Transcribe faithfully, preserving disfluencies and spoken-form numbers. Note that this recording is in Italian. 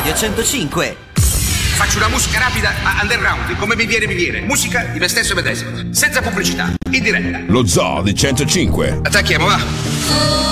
Radio centocinque. Faccio una musica rapida a underground, come mi viene mi viene. Musica di me stesso e medesimo, senza pubblicità, in diretta. Lo Zoo di centocinque. Attacchiamo, va.